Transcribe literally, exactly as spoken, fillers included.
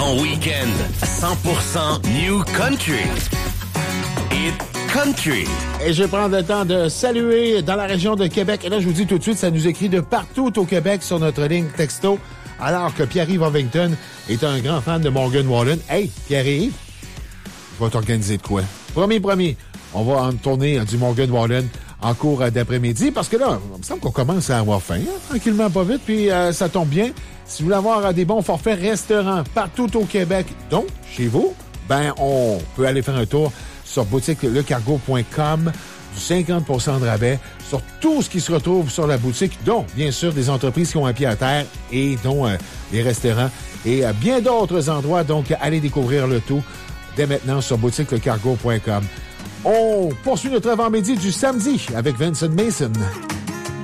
Ton week-end cent pour cent New Country. Hit Country. Et je vais prendre le temps de saluer dans la région de Québec. Et là, je vous dis tout de suite, ça nous écrit de partout au Québec sur notre ligne texto. Alors que Pierre-Yves Ovington est un grand fan de Morgan Wallen. Hey, Pierre-Yves, je vais t'organiser de quoi? Premier, premier, on va en tourner du Morgan Wallen en cours d'après-midi, parce que là, il me semble qu'on commence à avoir faim, hein, tranquillement, pas vite, puis euh, ça tombe bien. Si vous voulez avoir euh, des bons forfaits restaurants partout au Québec, donc chez vous, ben on peut aller faire un tour sur boutique le cargo point com, du cinquante pour cent de rabais sur tout ce qui se retrouve sur la boutique, dont, bien sûr, des entreprises qui ont un pied à terre et dont euh, des restaurants et euh, bien d'autres endroits. Donc, allez découvrir le tout dès maintenant sur boutique le cargo point com. On poursuit notre avant-midi du samedi avec Vincent Mason.